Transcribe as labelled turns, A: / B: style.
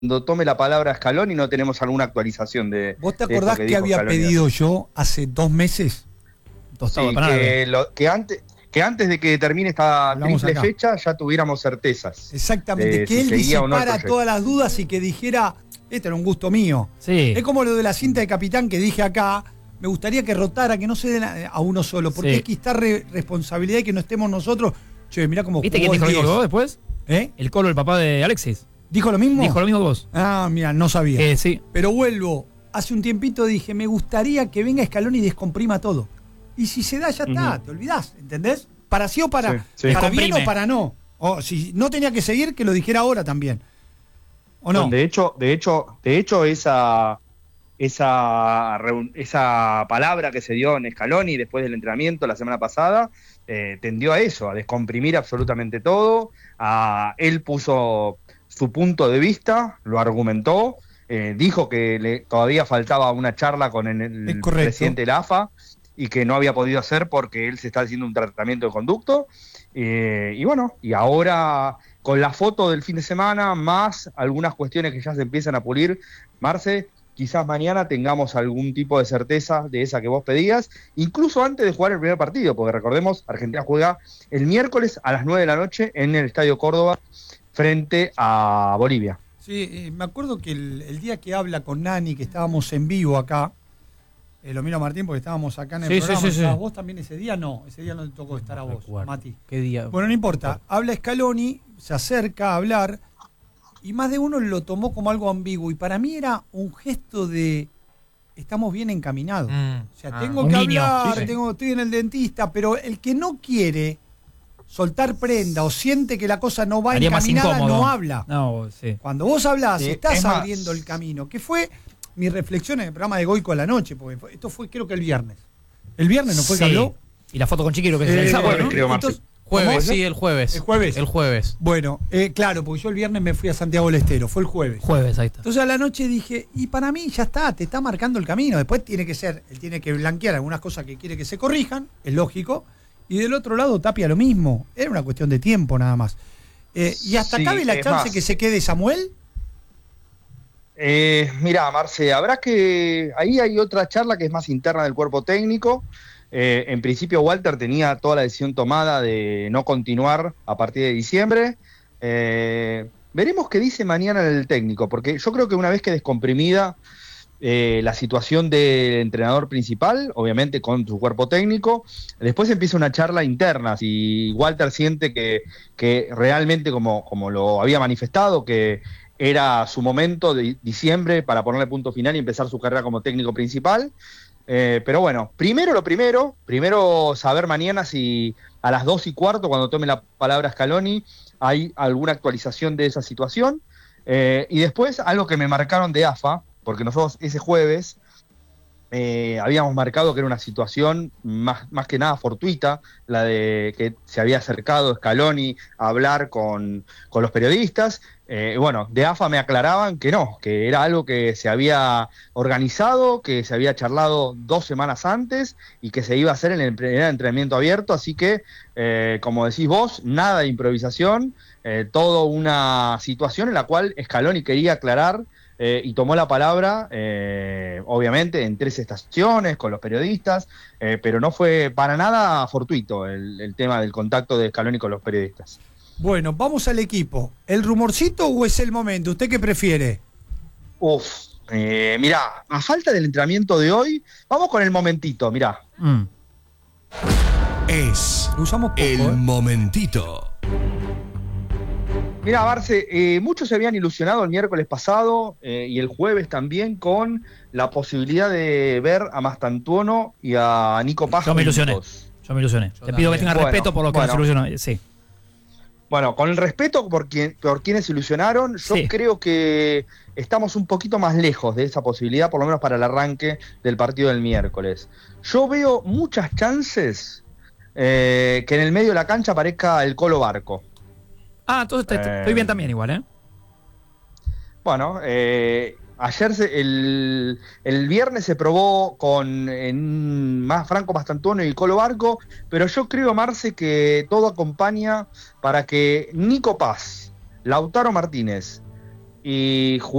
A: tome la palabra Scaloni no tenemos alguna actualización de.
B: ¿Vos te
A: de
B: acordás
A: esto
B: que había
A: Scaloni
B: pedido yo hace 2 meses?
A: Sí, que antes de que termine esta
B: Hablamos
A: triple
B: acá.
A: fecha ya tuviéramos certezas.
B: Exactamente,
A: de
B: que
A: si
B: él
A: seguía o no el
B: disipara
A: proyecto.
B: todas las dudas y que dijera, este era un gusto mío.
C: Sí.
B: Es como lo de la cinta de capitán que dije acá, me gustaría que rotara, que no se den a uno solo, porque
C: Sí.
B: hay que estar responsabilidad y que no estemos nosotros. Che, mirá cómo
C: ¿Viste
B: jugó
C: quién dijo lo
B: el
C: mismo que
B: 10.
C: vos después?
B: ¿Eh?
C: El Colo, el papá de Alexis.
B: ¿Dijo lo mismo?
C: Dijo lo mismo que vos.
B: Ah, mira, no sabía.
C: Que sí.
B: Pero vuelvo, hace un tiempito dije, me gustaría que venga Scaloni y descomprima todo. Y si se da, ya está, te olvidás, ¿entendés? Para sí o para,
A: Sí, sí.
B: para bien
C: Descomprime.
B: o para no. O si no tenía que seguir, que lo dijera ahora también. ¿O no?
A: De hecho, esa palabra que se dio en Scaloni después del entrenamiento la semana pasada tendió a eso, a descomprimir absolutamente todo. Él puso su punto de vista, lo argumentó, dijo que todavía faltaba una charla con el
B: Es correcto.
A: presidente de la AFA y que no había podido hacer porque él se está haciendo un tratamiento de conducto. Y bueno, y ahora con la foto del fin de semana, más algunas cuestiones que ya se empiezan a pulir, Marce, quizás mañana tengamos algún tipo de certeza de esa que vos pedías, incluso antes de jugar el primer partido, porque recordemos, Argentina juega el miércoles a las 9 de la noche en el Estadio Córdoba frente a Bolivia.
B: Sí, me acuerdo que el día que habla con Nani, que estábamos en vivo acá, lo miro a Martín porque estábamos acá en el
C: Sí,
B: programa.
C: sí, sí,
B: ¿Estabas
C: sí.
B: vos también ese día? No, ese día no te tocó estar a vos,
C: Recuerdo.
B: Mati.
C: ¿Qué día?
B: Bueno, no importa. Habla Scaloni, se acerca a hablar y más de uno lo tomó como algo ambiguo. Y para mí era un gesto de estamos bien encaminados. O sea, tengo
C: un
B: que
C: guiño.
B: hablar,
C: Sí, sí.
B: estoy en el dentista, pero el que no quiere soltar prenda o siente que la cosa no va
C: Haría más
B: encaminada
C: incómodo.
B: no habla.
C: No, sí.
B: Cuando vos hablás,
A: Sí,
B: estás
A: es más.
B: abriendo el camino. Que fue mi reflexión en el programa de Goico a la noche, porque esto fue creo que el viernes. ¿El viernes no fue que
C: Sí.
B: habló?
C: Y la foto con Chiquiro que es el
B: Eh,
C: sábado,
A: jueves,
C: ¿no?
A: creo, Marce.
B: Entonces,
D: Jueves,
B: ¿cómo?
D: sí, el jueves.
B: El jueves.
D: El jueves.
B: Bueno, claro, porque yo el viernes me fui a Santiago del Estero, fue el jueves.
C: Jueves, ahí está.
B: Entonces a la noche dije, y para mí ya está, te está marcando el camino. Después tiene que ser, él tiene que blanquear algunas cosas que quiere que se corrijan, es lógico. Y del otro lado Tapia lo mismo. Era una cuestión de tiempo nada más. ¿Y hasta
A: Sí,
B: cabe la
A: es
B: chance
A: más.
B: que se quede Samuel?
A: Mirá, Marce, ahí hay otra charla que es más interna del cuerpo técnico. En principio Walter tenía toda la decisión tomada de no continuar a partir de diciembre. Veremos qué dice mañana el técnico, porque yo creo que una vez que descomprimida la situación del entrenador principal, obviamente con su cuerpo técnico, después empieza una charla interna. Si Walter siente que realmente, como lo había manifestado, que era su momento de diciembre para ponerle punto final y empezar su carrera como técnico principal. Pero bueno, primero saber mañana si a las 2:15, cuando tome la palabra Scaloni, hay alguna actualización de esa situación. Y después algo que me marcaron de AFA, porque nosotros ese jueves habíamos marcado que era una situación más que nada fortuita, la de que se había acercado Scaloni a hablar con los periodistas. Bueno, de AFA me aclaraban que no, que era algo que se había organizado, que se había charlado 2 semanas antes y que se iba a hacer en el primer entrenamiento abierto, así que, como decís vos, nada de improvisación, toda una situación en la cual Scaloni quería aclarar y tomó la palabra, obviamente, en 3 estaciones, con los periodistas, pero no fue para nada fortuito el tema del contacto de Scaloni con los periodistas.
B: Bueno, vamos al equipo. ¿El rumorcito o es el momento? ¿Usted qué prefiere?
A: Mirá, a falta del entrenamiento de hoy, vamos con el momentito, mirá.
E: Es
B: Lo usamos poco,
E: el momentito.
A: Mirá, Barce, muchos se habían ilusionado el miércoles pasado y el jueves también con la posibilidad de ver a Mastantuono y a Nico Paz.
C: Yo me ilusioné.
A: juntos.
C: Yo me ilusioné. Te pido que tengas
A: Bueno,
C: respeto por lo que
A: bueno.
C: nos ilusionó. Sí.
A: Bueno, con el respeto por quienes se ilusionaron, yo
C: Sí.
A: creo que estamos un poquito más lejos de esa posibilidad, por lo menos para el arranque del partido del miércoles. Yo veo muchas chances que en el medio de la cancha aparezca el Colo Barco.
C: Ah, entonces estoy bien también igual, ¿eh?
A: Bueno, ayer el viernes se probó con más Franco Mastantuono y Colo Barco, pero yo creo, Marce, que todo acompaña para que Nico Paz, Lautaro Martínez y